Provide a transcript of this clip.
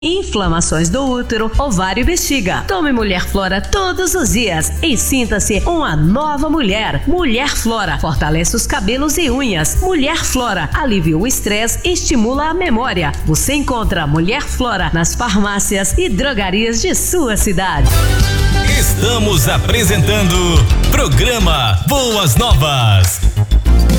inflamações do útero, ovário e bexiga. Tome Mulher Flora todos os dias e sinta-se uma nova mulher. Mulher Flora fortalece os cabelos e unhas. Mulher Flora alivia o estresse e estimula a memória. Você encontra Mulher Flora nas farmácias e drogarias de sua cidade. Estamos apresentando Programa Boas Novas.